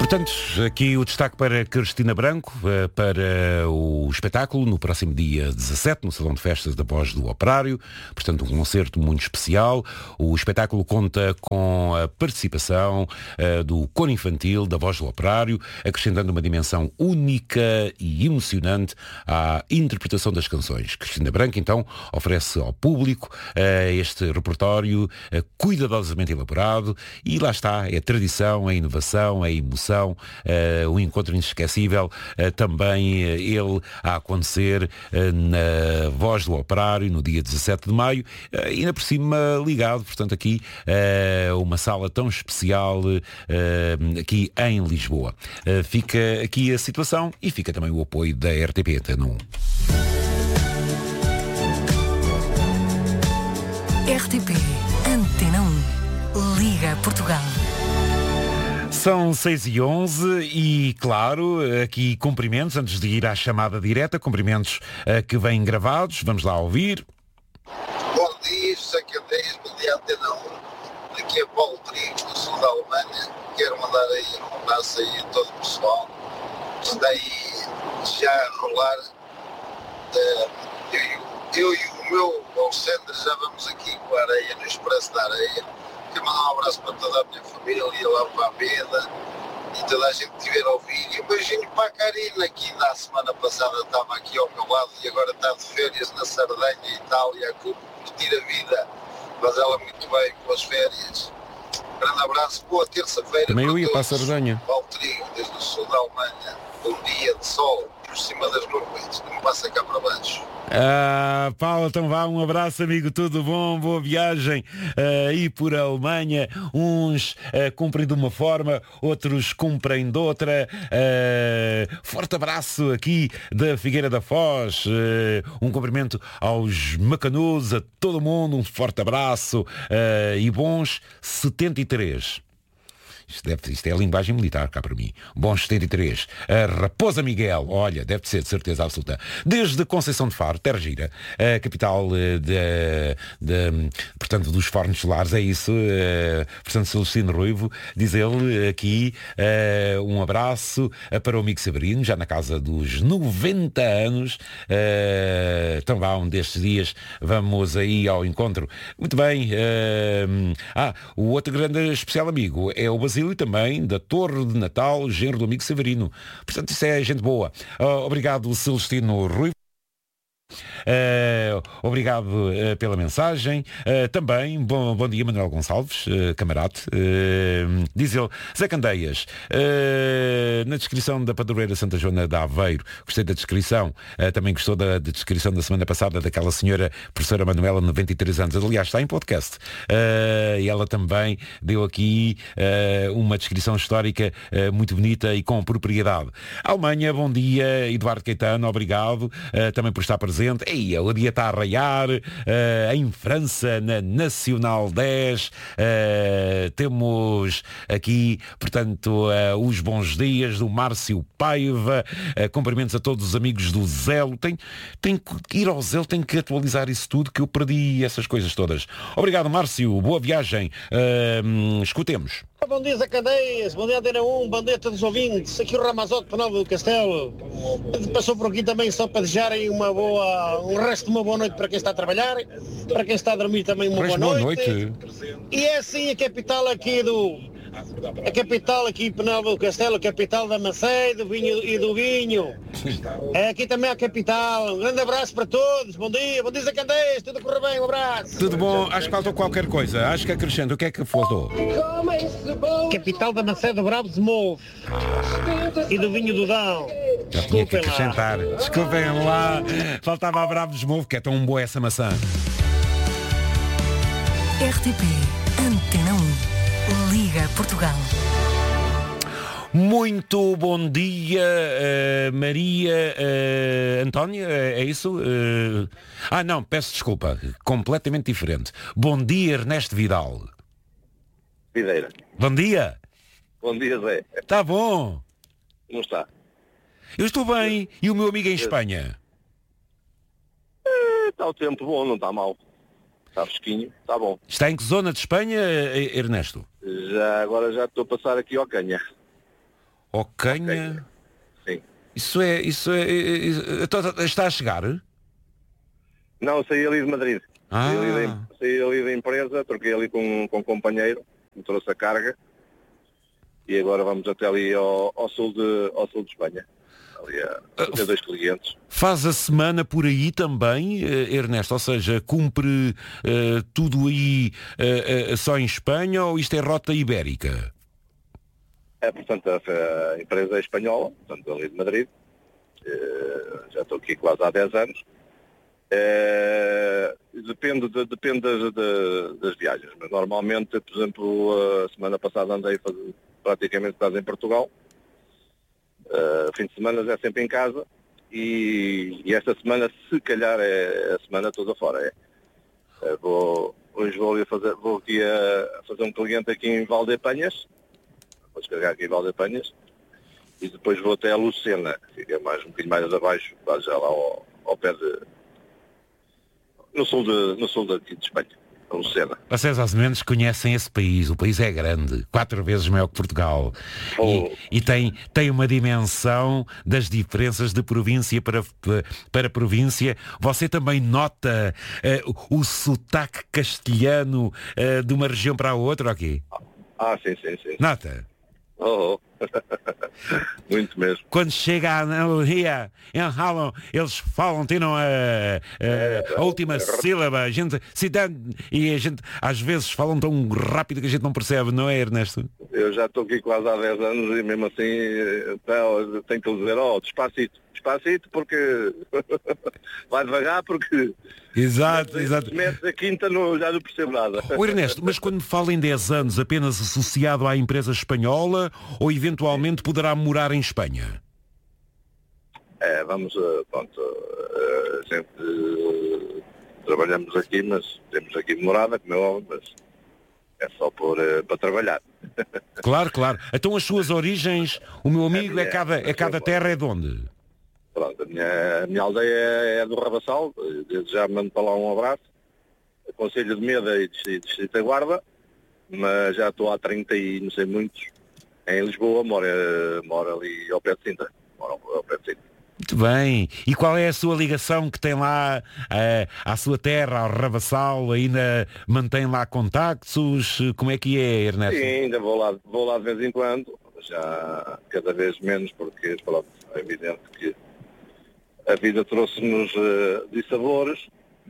Portanto, aqui o destaque para Cristina Branco, para o espetáculo no próximo dia 17, no Salão de Festas da Voz do Operário. Portanto, um concerto muito especial. O espetáculo conta com a participação do coro infantil da Voz do Operário, acrescentando uma dimensão única e emocionante à interpretação das canções. Cristina Branco, então, oferece ao público este repertório cuidadosamente elaborado e lá está, é a tradição, a inovação, a emoção, um encontro inesquecível, também ele a acontecer na Voz do Operário no dia 17 de maio, ainda por cima ligado, portanto aqui uma sala tão especial aqui em Lisboa. Fica aqui a situação e fica também o apoio da RTP Antena 1. RTP Antena 1 Liga Portugal. São 6h11 e, claro, aqui cumprimentos, antes de ir à chamada direta, cumprimentos que vêm gravados. Vamos lá ouvir. Bom dia, Sacadeias, bom dia Antena 1. Aqui é Paulo Trigo, do sul da Alemanha. Quero mandar aí um abraço aí a todo o pessoal que está aí já a rolar. Eu e o meu Alexandre já vamos aqui com a areia, no Expresso da Areia. Quero mandar um abraço para toda a minha família, lá para a Beda, e toda a gente que estiver a ouvir. E um beijinho para a Karina, que na semana passada estava aqui ao meu lado e agora está de férias na Sardenha, Itália, a curtir a vida. Mas ela muito bem com as férias. Grande abraço, boa terça-feira. Também eu ia para a Sardenha. Paulo Trigo, desde o sul da Alemanha. Um dia de sol por cima das nuvens, que me passa cá para baixo. Paulo, então vá, um abraço, amigo, tudo bom, boa viagem aí por Alemanha. Uns cumprem de uma forma, outros cumprem de outra. Forte abraço aqui da Figueira da Foz, um cumprimento aos macanudos, a todo mundo, um forte abraço e bons 73. Isto é a linguagem militar cá para mim. Bons 73. A Raposa Miguel, olha, deve ser de certeza absoluta. Desde Conceição de Faro, Terra Gira, a capital portanto, dos fornos solares, é isso. Portanto, Celestino Ruivo, diz ele aqui, um abraço para o amigo Severino, já na casa dos 90 anos. Então vá, um destes dias vamos aí ao encontro. Muito bem. O outro grande especial amigo é o Basílio, também da Torre de Natal, genro do amigo Severino. Portanto, isso é gente boa. Obrigado, Celestino Ruivo. Obrigado pela mensagem. Também, bom dia, Manuel Gonçalves, camarada. Diz ele, Zé Candeias, na descrição da padroeira Santa Joana de Aveiro, gostei da descrição. Também gostou da descrição da semana passada daquela senhora professora Manuela, 93 anos. Aliás, está em podcast. E ela também deu aqui uma descrição histórica muito bonita e com propriedade. Alemanha, bom dia, Eduardo Caetano, obrigado também por estar presente. Ei, o dia está a raiar. Em França, na Nacional 10, temos aqui, portanto, os bons dias do Márcio Paiva. Cumprimentos a todos os amigos do Zelo. Tem que ir ao Zelo, tem que atualizar isso tudo, que eu perdi essas coisas todas. Obrigado, Márcio, boa viagem. Escutemos. Bom dia, Zé Candeias, bom dia, Antena 1, bom dia a todos os ouvintes. Aqui o Ramazote de Penalva do Castelo. Passou por aqui também só para desejarem um resto de uma boa noite para quem está a trabalhar, para quem está a dormir também uma boa noite. E é assim a capital aqui Penalva do Castelo, a capital da maçã do vinho e do vinho. É aqui também a capital. Um grande abraço para todos. Bom dia, Zé Candeias, tudo a correr bem, um abraço. Tudo bom, acho que faltou qualquer coisa. Acho que acrescento, o que é que faltou? Capital da maçã do Bravo de Mouve e do vinho do Dão. Já tinha que acrescentar. Desculpem lá, faltava a Bravo de Mouve, que é tão boa essa maçã. RTP Antena 1 Liga Portugal. Muito bom dia, Maria Antónia, é isso? Não, peço desculpa, completamente diferente. Bom dia, Ernesto Vidal. Videira. Bom dia. Bom dia, Zé. Está bom? Como está? Eu estou bem. E o meu amigo em Espanha? Está o tempo bom, não está mal. Está fresquinho, está bom. Está em que zona de Espanha, Ernesto? Agora já estou a passar aqui ao Canha. Ocanha. Sim. Isso é, então, está a chegar? Não, saí ali de Madrid. Saí ali da empresa, troquei ali com um companheiro, me trouxe a carga e agora vamos até ali ao sul de Espanha. Ali a ter 2 clientes. Faz a semana por aí também, Ernesto? Ou seja, cumpre tudo aí só em Espanha ou isto é rota ibérica? Portanto, a empresa é espanhola, portanto, ali de Madrid. Já estou aqui quase há 10 anos. Depende das viagens, mas normalmente, por exemplo, a semana passada andei praticamente quase em Portugal. Fim de semana é sempre em casa e esta semana, se calhar, é a semana toda fora. Hoje vou aqui a fazer um cliente aqui em Valdepanhas, vou descarregar aqui em Valdepanhas e depois vou até a Lucena, que fica um bocadinho mais abaixo, quase já lá ao pé no sul daqui de Espanha. Vocês aos menos conhecem esse país. O país é grande, 4 vezes maior que Portugal. E tem uma dimensão das diferenças de província para província. Você também nota o sotaque castelhano de uma região para a outra, ok? Sim. Nota? Muito mesmo. Quando chega a Andalucia, eles falam, tiram a última sílaba, a gente às vezes falam tão rápido que a gente não percebe, não é, Ernesto? Eu já estou aqui quase há 10 anos e mesmo assim tenho que dizer, despacito porque vai devagar porque Exato. Metes a quinta, já não percebo nada. Ernesto, mas quando me fala em 10 anos apenas associado à empresa espanhola ou eventualmente poderá morar em Espanha? Sempre trabalhamos aqui, mas temos aqui morada, como é óbvio, mas é só para trabalhar. Claro. Então as suas origens, o meu amigo, cada terra é de onde? Pronto, a minha aldeia é do Rabassal, desde já mando para lá um abraço. Concelho de Meda e Distrito da Guarda, mas já estou há 30 e não sei muitos em Lisboa, moro ali ao pé de Sintra. Muito bem. E qual é a sua ligação que tem lá à sua terra, ao Rabassal? Ainda mantém lá contactos? Como é que é, Ernesto? Sim, ainda vou lá de vez em quando, já cada vez menos, porque é evidente que a vida trouxe-nos dissabores,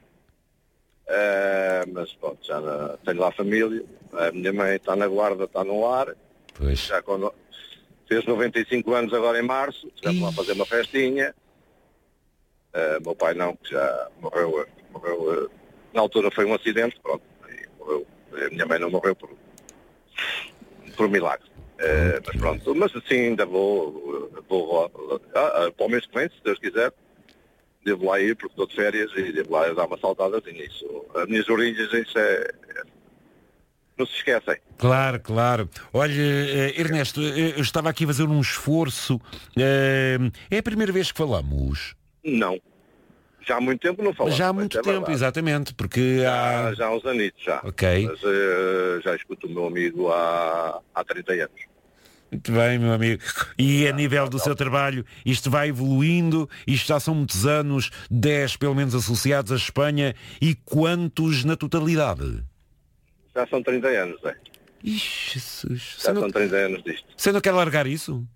mas pronto, já tenho lá família, a minha mãe está na guarda, está no lar, pois. Já quando fez 95 anos agora em março, estivemos lá a fazer uma festinha, meu pai não, que já morreu, na altura foi um acidente, pronto, e morreu, a minha mãe não morreu por milagre. Mas pronto, mas assim ainda vou para o mês que vem, se Deus quiser, devo lá ir porque estou de férias e devo lá dar uma saltadazinha nisso. As minhas origens, isso não se esquecem. Claro. Olha, Ernesto, eu estava aqui a fazer um esforço. É a primeira vez que falamos? Não. Já há muito tempo não falamos. Já há muito tempo, verdade. Exatamente, porque já há uns anitos, já. Ok. Mas já escuto o meu amigo há 30 anos. Muito bem, meu amigo. E a nível do seu trabalho, isto vai evoluindo, isto já são muitos anos, 10 pelo menos associados à Espanha, e quantos na totalidade? Já são 30 anos, é. Ixi, Jesus. Já são 30 anos disto. Você não quer largar isso?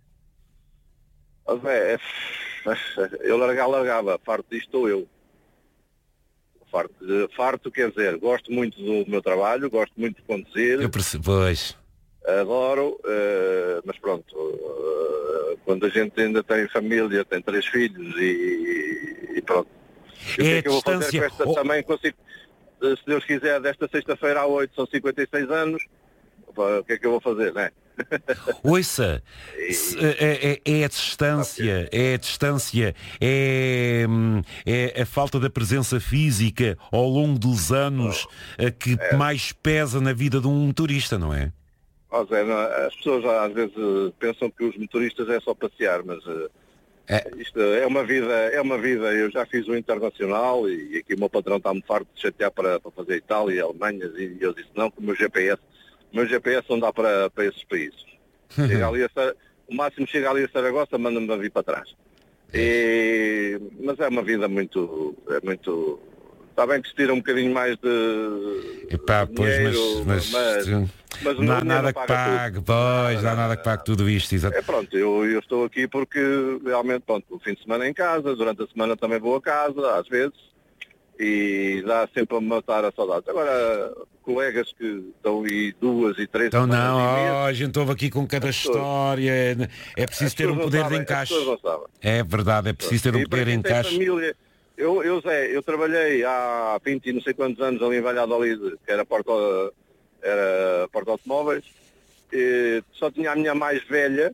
Eu largava, farto disto estou eu. Farto quer dizer, gosto muito do meu trabalho, gosto muito de conduzir. Eu percebo, pois. Adoro, mas pronto, quando a gente ainda tem família, tem 3 filhos e pronto. O que é que eu vou fazer com esta também? Consigo, se Deus quiser, desta sexta-feira à 8 são 56 anos, o que é que eu vou fazer, não é? Ouça, é a distância, é a falta da presença física ao longo dos anos que mais pesa na vida de um turista, não é? As pessoas às vezes pensam que os motoristas é só passear, mas isto é uma vida, eu já fiz o internacional e aqui o meu patrão está-me farto de chatear para fazer Itália e Alemanha e eu disse não, que o meu GPS não dá para esses países. Chega ali o máximo chega ali a Saragossa, manda-me a vir para trás. Mas é uma vida muito... Está bem que se tira um bocadinho mais de dinheiro, mas não há nada que pague, pois, não há nada que pague tudo isto, exato. Pronto, eu estou aqui porque realmente, pronto, o fim de semana em casa, durante a semana também vou a casa, às vezes, e dá sempre a matar a saudade. Agora, colegas que estão aí 2 e 3 então semanas não, a gente ouve aqui com cada história, é preciso ter um poder de encaixe. É verdade, é preciso ter um poder de encaixe. Zé, eu trabalhei há 20 e não sei quantos anos ali em Valladolid, que era porta automóveis, e só tinha a minha mais velha,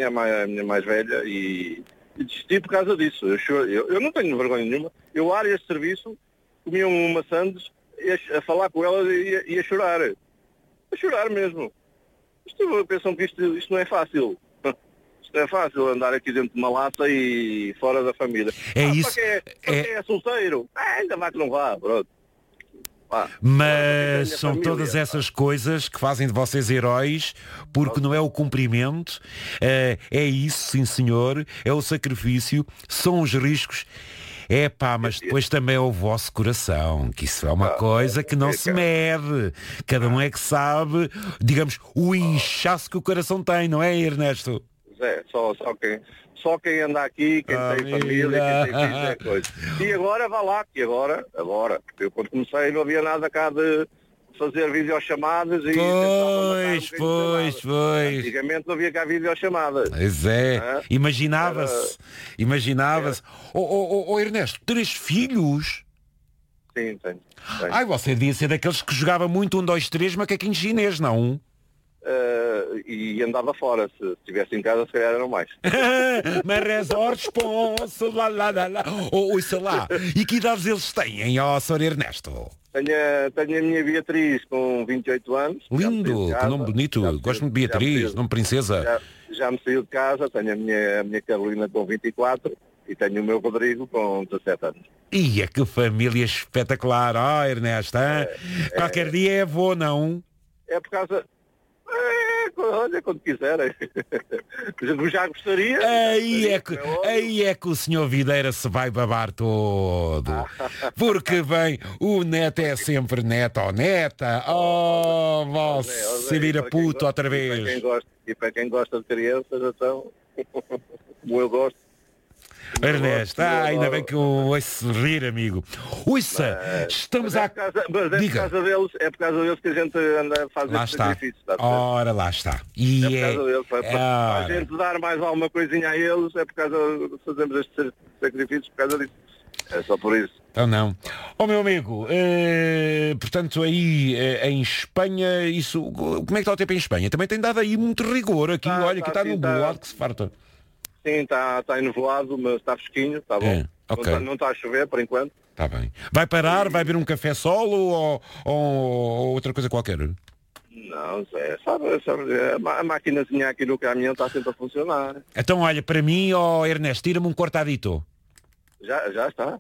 e desisti por causa disso. Eu não tenho vergonha nenhuma. Eu, área de serviço, comia uma sandes, a falar com ela e a chorar. A chorar mesmo. Pensam que isto não é fácil. É fácil andar aqui dentro de uma lata e fora da família. É isso. Para quem é solteiro, ainda vai que não vá, pronto. Mas são todas essas coisas que fazem de vocês heróis, porque não é o cumprimento, é isso, sim senhor, é o sacrifício, são os riscos. Mas depois também é o vosso coração, que isso é uma coisa que não se mede. Cada um é que sabe, digamos, o inchaço que o coração tem, não é, Ernesto? Só quem anda aqui, quem tem família, quem tem filhos, é coisa. E agora vá lá, agora. Porque eu quando comecei não havia nada cá de fazer videochamadas e... Pois. Antigamente não havia cá videochamadas. Pois é, imaginava-se. Ernesto, 3 filhos? Sim, tenho. Você devia ser daqueles que jogava muito 1, 2, 3 macaquinhos chinês, não? E andava fora, se estivesse em casa se calhar eram mais. Mas resorts, sei lá. E que idades eles têm, Sr. Ernesto? Tenho a minha Beatriz com 28 anos. Lindo, que nome bonito. Gosto muito de Beatriz, nome princesa. Já me saiu de casa, tenho a minha Carolina com 24 e tenho o meu Rodrigo com 17 anos. E que família espetacular, Ernesto. Qualquer dia é avô, não? É por causa... olha, quando quiserem. Já gostaria. Aí é que o senhor Videira se vai babar todo. Porque bem, o neto é sempre neto ou neta. Você vira puto outra vez. E para quem gosta de crianças, então, como eu gosto. Ernesto, ainda bem que eu ouço rir, amigo. Ouça, estamos a... Diga. É por causa deles que a gente anda a fazer estes sacrifícios. Ora, lá está. E é por causa deles. Para a gente dar mais alguma coisinha a eles, é por causa de fazermos estes sacrifícios, por causa disso. É só por isso. Então não. Meu amigo, portanto aí em Espanha, isso, como é que está o tempo em Espanha? Também tem dado aí muito rigor aqui, olha, que está nublado que se farta. Sim, está enevoado, mas está fresquinho, está bom. Okay. Não está a chover por enquanto. Está bem. Vai parar, vai beber um café solo ou outra coisa qualquer? Não, sabe, a maquinazinha aqui no caminhão está sempre a funcionar. Então olha, para mim, Ernesto, tira-me um cortadito. Já está.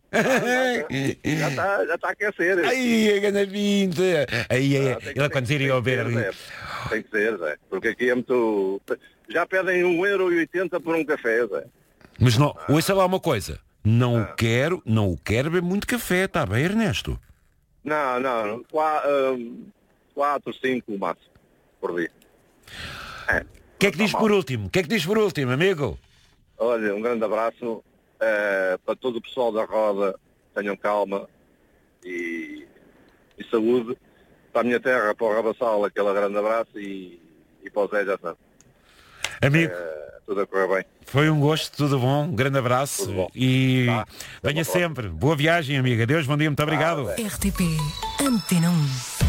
Já está a aquecer. Aí, a grande pinta. Aí, ele quando iria ver ali. Tem que ser, Zé. Porque aqui é muito... Já pedem 1,80€ por um café, Zé. Mas não, ouça lá uma coisa. Não quero beber muito café, está bem, Ernesto? Não. 4, 5 o máximo por dia. O que é que diz por último? Amigo? Olha, um grande abraço para todo o pessoal da roda. Tenham calma e saúde. Para a minha terra, para o Rabassal, aquele grande abraço e para o Zé já sabe. Amigo, tudo a correr bem. Foi um gosto, tudo bom, um grande abraço e venha sempre. Boa viagem, amiga. Deus, bom dia, muito obrigado. RTP Antena 1.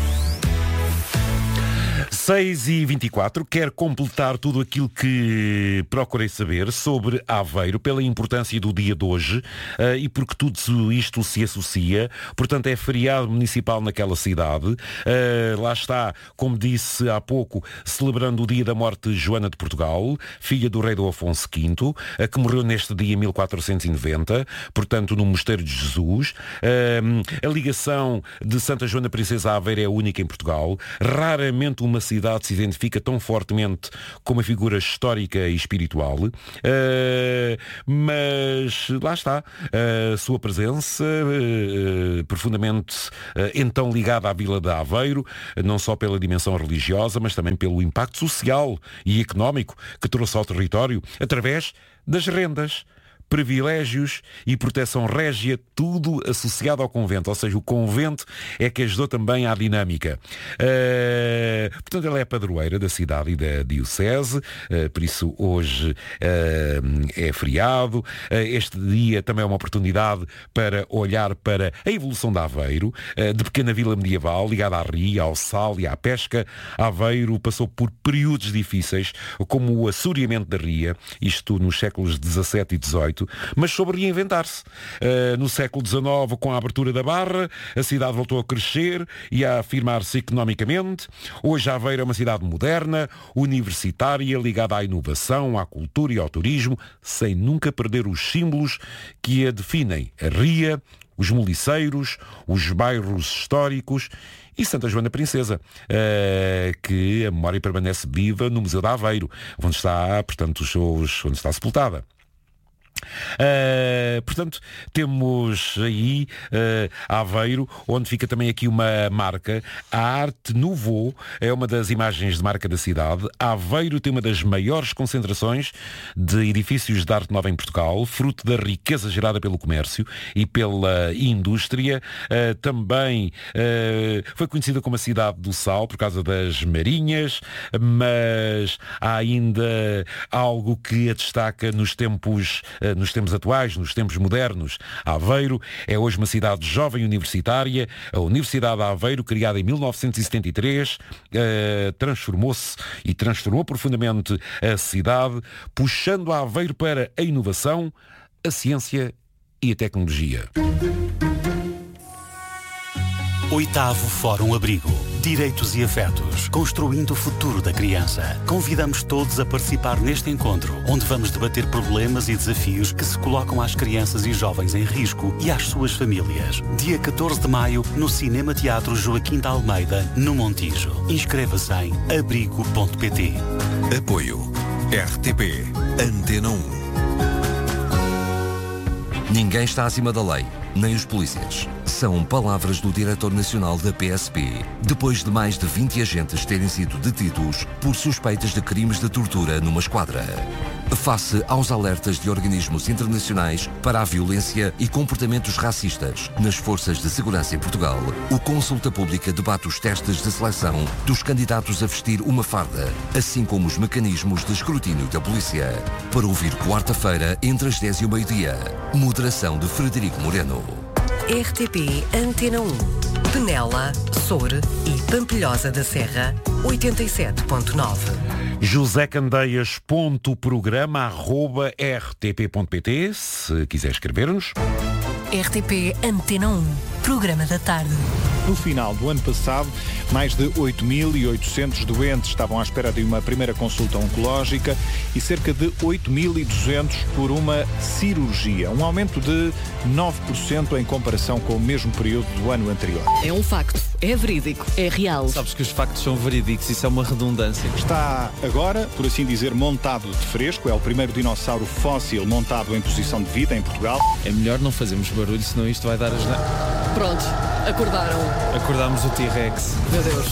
6h24, quero completar tudo aquilo que procurei saber sobre Aveiro, pela importância do dia de hoje e porque tudo isto se associa. Portanto, é feriado municipal naquela cidade. Lá está, como disse há pouco, celebrando o dia da morte de Joana de Portugal, filha do rei Dom Afonso V, que morreu neste dia em 1490, portanto, no Mosteiro de Jesus. A ligação de Santa Joana Princesa a Aveiro é única em Portugal. Raramente uma cidade se identifica tão fortemente com uma figura histórica e espiritual, mas lá está, a sua presença profundamente então ligada à Vila de Aveiro, não só pela dimensão religiosa, mas também pelo impacto social e económico que trouxe ao território através das rendas, privilégios e proteção régia, tudo associado ao convento, ou seja, o convento é que ajudou também à dinâmica. Portanto, ela é padroeira da cidade e da diocese, por isso hoje é feriado. Este dia também é uma oportunidade para olhar para a evolução de Aveiro, de pequena vila medieval, ligada à ria, ao sal e à pesca. Aveiro passou por períodos difíceis, como o assoreamento da ria, isto nos séculos XVII e XVIII, mas soube reinventar-se. No século XIX, com a abertura da Barra, a cidade voltou a crescer e a afirmar-se economicamente. Hoje Aveiro é uma cidade moderna, universitária, ligada à inovação, à cultura e ao turismo, sem nunca perder os símbolos que a definem: a ria, os moliceiros, os bairros históricos e Santa Joana Princesa, que a memória permanece viva no Museu de Aveiro, onde está, portanto, onde está sepultada. Portanto, temos aí Aveiro, onde fica também aqui uma marca. A Arte Nouveau é uma das imagens de marca da cidade. Aveiro tem uma das maiores concentrações de edifícios de arte nova em Portugal, fruto da riqueza gerada pelo comércio e pela indústria. Também foi conhecida como a cidade do sal por causa das marinhas, mas há ainda algo que a destaca nos tempos atuais, nos tempos modernos. Aveiro é hoje uma cidade jovem universitária. A Universidade de Aveiro, criada em 1973, transformou-se e transformou profundamente a cidade, puxando a Aveiro para a inovação, a ciência e a tecnologia. 8º Fórum Abrigo. Direitos e afetos. Construindo o futuro da criança. Convidamos todos a participar neste encontro, onde vamos debater problemas e desafios que se colocam às crianças e jovens em risco e às suas famílias. Dia 14 de maio, no Cinema Teatro Joaquim de Almeida, no Montijo. Inscreva-se em abrigo.pt. Apoio RTP Antena 1. Ninguém está acima da lei, nem os polícias. São palavras do diretor nacional da PSP, depois de mais de 20 agentes terem sido detidos por suspeitas de crimes de tortura numa esquadra. Face aos alertas de organismos internacionais para a violência e comportamentos racistas nas forças de segurança em Portugal, o Consulta Pública debate os testes de seleção dos candidatos a vestir uma farda, assim como os mecanismos de escrutínio da polícia. Para ouvir quarta-feira, entre as 10 e o meio-dia. Moderação de Frederico Moreno. RTP Antena 1. Penela, Soure e Pampilhosa da Serra, 87.9. josecandeias.programa@rtp.pt, se quiser escrever-nos. RTP Antena 1, programa da tarde. No final do ano passado, mais de 8.800 doentes estavam à espera de uma primeira consulta oncológica e cerca de 8.200 por uma cirurgia. Um aumento de 9% em comparação com o mesmo período do ano anterior. É um facto, é verídico, é real. Sabes que os factos são verídicos, isso é uma redundância. Está agora, por assim dizer, montado de fresco. É o primeiro dinossauro fóssil montado em posição de vida em Portugal. É melhor não fazermos barulho, senão isto vai dar as... Pronto, acordaram. Acordámos o T-Rex. Meu Deus.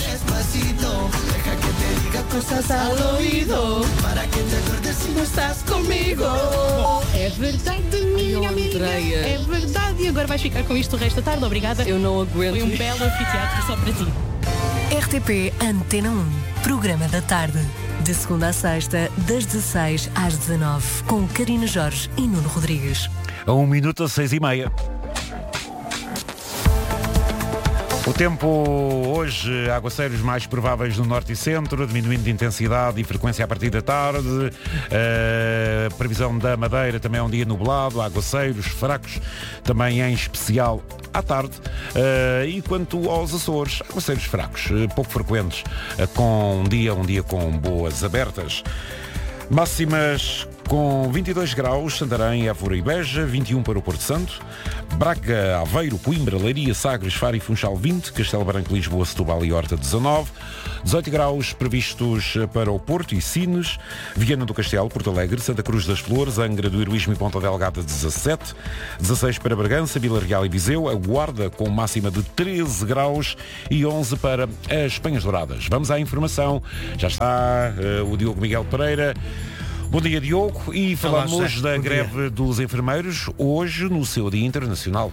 Estás comigo. É verdade, minha amiga. Andreia. É verdade. E agora vais ficar com isto o resto da tarde. Obrigada. Eu não aguento. Foi um belo anfiteatro só para ti. RTP Antena 1, programa da tarde. De segunda a sexta, das 16 às 19, com Karina Jorge e Nuno Rodrigues. A 1 minuto às 6h30. O tempo hoje, aguaceiros mais prováveis no norte e centro, diminuindo de intensidade e frequência a partir da tarde. Previsão da Madeira também é um dia nublado, aguaceiros fracos, também em especial à tarde. E quanto aos Açores, aguaceiros fracos, pouco frequentes, com um dia com boas abertas. Máximas Com 22 graus, Santarém, Évora e Beja, 21 para o Porto Santo, Braga, Aveiro, Coimbra, Leiria, Sagres, Faro e Funchal 20, Castelo Branco, Lisboa, Setúbal e Horta 19, 18 graus previstos para o Porto e Sines, Viana do Castelo, Porto Alegre, Santa Cruz das Flores, Angra do Heroísmo e Ponta Delgada 17, 16 para Bragança, Vila Real e Viseu, a Guarda com máxima de 13 graus e 11 para as Penhas Douradas. Vamos à informação, já está o Diogo Miguel Pereira. Bom dia, Diogo, e falamos da greve dos enfermeiros hoje no seu Dia Internacional.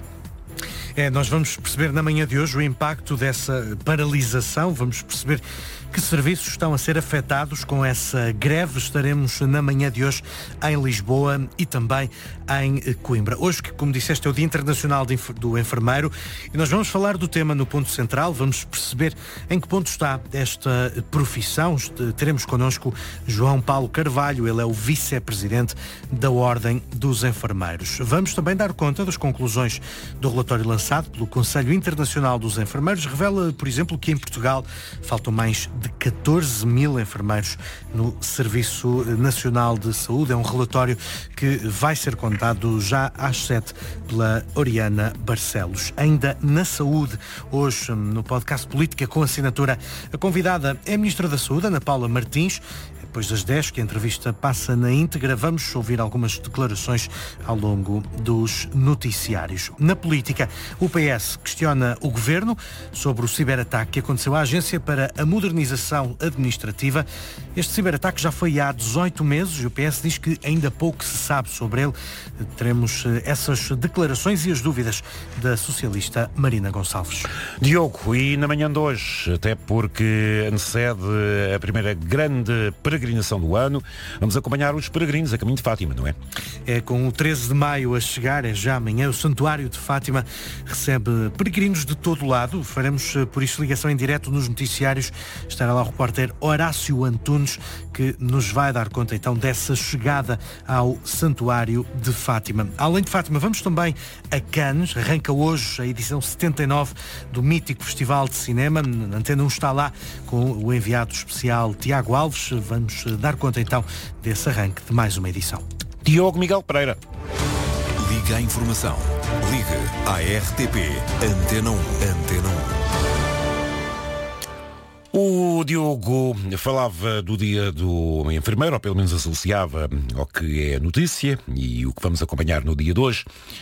Nós vamos perceber na manhã de hoje o impacto dessa paralisação, vamos perceber que serviços estão a ser afetados com essa greve. Estaremos na manhã de hoje em Lisboa e também em Coimbra. Hoje, que, como disseste, é o Dia Internacional do Enfermeiro e nós vamos falar do tema no ponto central, vamos perceber em que ponto está esta profissão. Teremos connosco João Paulo Carvalho, ele é o vice-presidente da Ordem dos Enfermeiros. Vamos também dar conta das conclusões do relatório lançado pelo Conselho Internacional dos Enfermeiros. Revela, por exemplo, que em Portugal faltam mais de 14 mil enfermeiros no Serviço Nacional de Saúde. É um relatório que vai ser contado já às 7 pela Oriana Barcelos. Ainda na saúde, hoje no podcast Política com Assinatura, a convidada é a Ministra da Saúde, Ana Paula Martins. Depois das 10, que a entrevista passa na íntegra, vamos ouvir algumas declarações ao longo dos noticiários. Na política, o PS questiona o Governo sobre o ciberataque que aconteceu à Agência para a Modernização Administrativa. Este ciberataque já foi há 18 meses e o PS diz que ainda pouco se sabe sobre ele. Teremos essas declarações e as dúvidas da socialista Marina Gonçalves. Diogo, e na manhã de hoje, até porque antecede a primeira grande peregrinação do ano, vamos acompanhar os peregrinos a caminho de Fátima, não é? É com o 13 de maio a chegar, é já amanhã, o Santuário de Fátima recebe peregrinos de todo o lado. Faremos, por isso, ligação em direto nos noticiários. Estará lá o repórter Horácio Antunes, que nos vai dar conta então dessa chegada ao Santuário de Fátima. Além de Fátima, vamos também a Cannes. Arranca hoje a edição 79 do mítico Festival de Cinema. A Antena 1 está lá com o enviado especial Tiago Alves. Vamos dar conta então desse arranque de mais uma edição. Diogo Miguel Pereira. Liga à informação. Liga à RTP Antena 1. Antena 1. O Diogo falava do dia do enfermeiro, ou pelo menos associava ao que é notícia e o que vamos acompanhar no dia de hoje,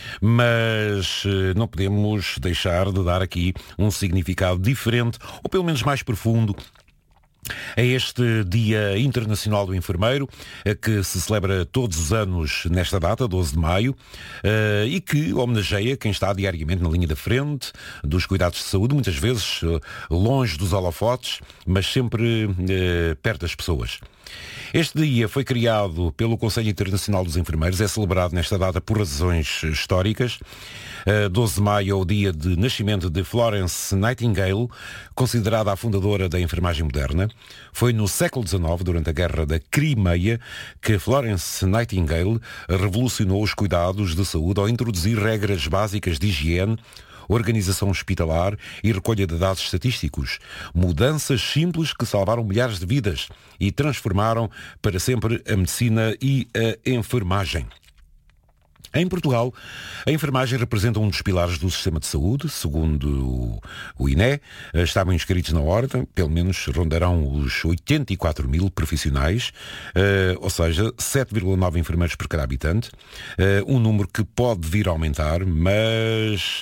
mas não podemos deixar de dar aqui um significado diferente, ou pelo menos mais profundo, a este Dia Internacional do Enfermeiro, que se celebra todos os anos nesta data, 12 de maio, e que homenageia quem está diariamente na linha da frente dos cuidados de saúde, muitas vezes longe dos holofotes, mas sempre perto das pessoas. Este dia foi criado pelo Conselho Internacional dos Enfermeiros, é celebrado nesta data por razões históricas. 12 de maio é o dia de nascimento de Florence Nightingale, considerada a fundadora da enfermagem moderna. Foi no século XIX, durante a Guerra da Crimeia, que Florence Nightingale revolucionou os cuidados de saúde ao introduzir regras básicas de higiene, organização hospitalar e recolha de dados estatísticos. Mudanças simples que salvaram milhares de vidas e transformaram para sempre a medicina e a enfermagem. Em Portugal, a enfermagem representa um dos pilares do sistema de saúde. Segundo o INE, estavam inscritos na ordem, pelo menos rondarão os 84 mil profissionais, ou seja, 7,9 enfermeiros por cada habitante, um número que pode vir a aumentar, mas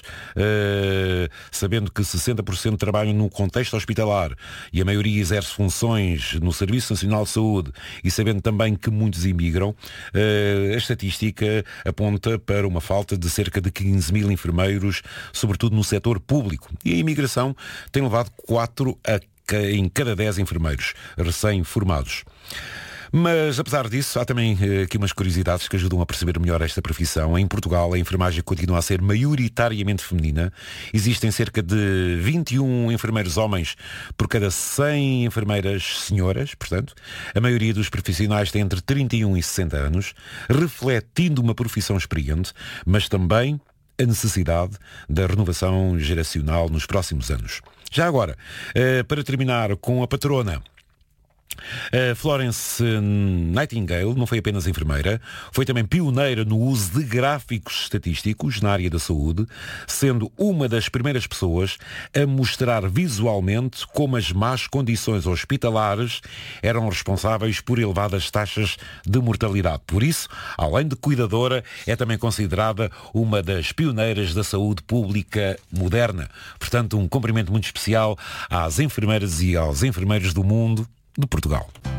sabendo que 60% trabalham no contexto hospitalar e a maioria exerce funções no Serviço Nacional de Saúde e sabendo também que muitos imigram, a estatística aponta para uma falta de cerca de 15 mil enfermeiros, sobretudo no setor público. E a imigração tem levado 4 em cada 10 enfermeiros recém-formados. Mas, apesar disso, há também aqui umas curiosidades que ajudam a perceber melhor esta profissão. Em Portugal, a enfermagem continua a ser maioritariamente feminina. Existem cerca de 21 enfermeiros homens por cada 100 enfermeiras senhoras, portanto. A maioria dos profissionais tem entre 31 e 60 anos, refletindo uma profissão experiente, mas também a necessidade da renovação geracional nos próximos anos. Já agora, para terminar com a patrona A Florence Nightingale não foi apenas enfermeira, foi também pioneira no uso de gráficos estatísticos na área da saúde, sendo uma das primeiras pessoas a mostrar visualmente como as más condições hospitalares eram responsáveis por elevadas taxas de mortalidade. Por isso, além de cuidadora, é também considerada uma das pioneiras da saúde pública moderna. Portanto, um cumprimento muito especial às enfermeiras e aos enfermeiros do mundo, de Portugal.